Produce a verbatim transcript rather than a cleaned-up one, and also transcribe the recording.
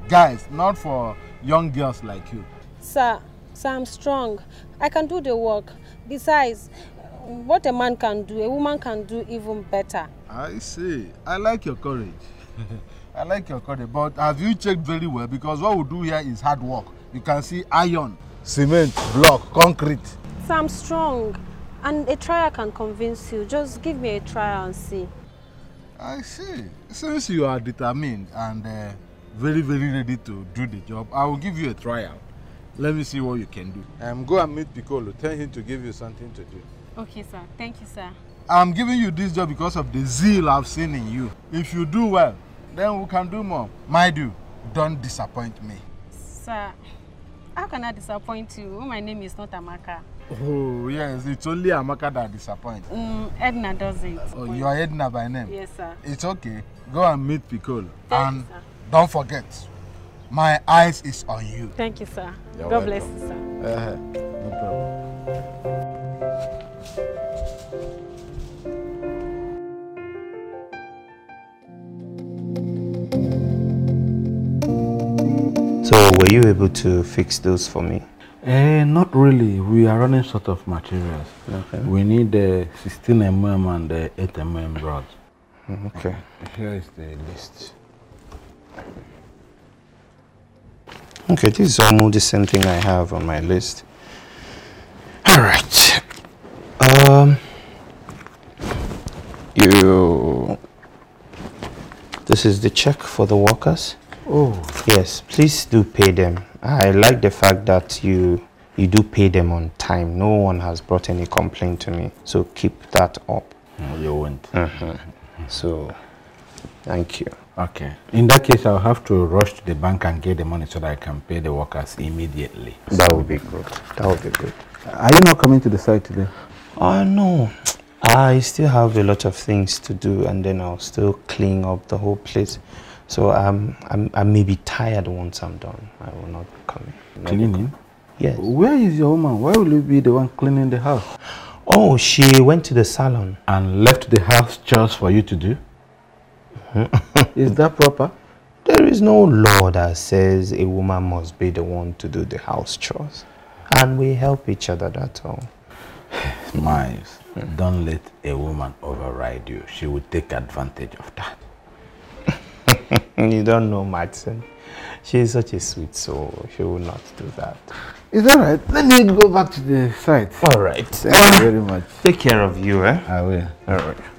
guys, not for young girls like you. Sir, sir, I'm strong. I can do the work. Besides, what a man can do, a woman can do even better. I see. I like your courage. I like your courage. But have you checked very well? Because what we do here is hard work. You can see iron, cement, block, concrete. Sir, I'm strong. And a trial can convince you. Just give me a trial and see. I see. Since you are determined and uh, very, very ready to do the job, I will give you a trial. Let me see what you can do. Um, go and meet Piccolo. Tell him to give you something to do. Okay, sir. Thank you, sir. I'm giving you this job because of the zeal I've seen in you. If you do well, then we can do more. Mind you, don't disappoint me. Sir, how can I disappoint you when my name is not Amaka? Oh, yes, it's only Amaka that disappoints. Mm, Edna does it. Oh, you are Edna by name? Yes, sir. It's okay. Go and meet Piccolo. Thank and you, sir. Don't forget, my eyes is on you. Thank you, sir. You're God welcome. bless you, sir. Uh-huh. No problem. So, were you able to fix those for me? Eh, not really. We are running short of materials. Okay. We need the sixteen millimeter and the eight millimeter rods. Okay. Here is the list. Okay, this is almost the same thing I have on my list. All right. Um, you. This is the check for the workers. Oh. Yes, please do pay them. I like the fact that you you do pay them on time. No one has brought any complaint to me, so keep that up. No, you won't. Uh-huh. So, thank you. Okay. In that case, I'll have to rush to the bank and get the money so that I can pay the workers immediately. That would be good. That would be good. Are you not coming to the site today? Oh, no. I still have a lot of things to do, and then I'll still clean up the whole place. So um, I'm, I may be tired once I'm done. I will not be coming. Cleaning? Yes. Where is your woman? Why will you be the one cleaning the house? Oh, she went to the salon. And left the house chores for you to do? Is that proper? There is no law that says a woman must be the one to do the house chores. And we help each other, that's all. Miles, don't let a woman override you. She will take advantage of that. You don't know Madsen. She is such a sweet soul. She will not do that. Is that right? Let me go back to the site. All right. Thank you very much. Take care of you, eh? I will. All right.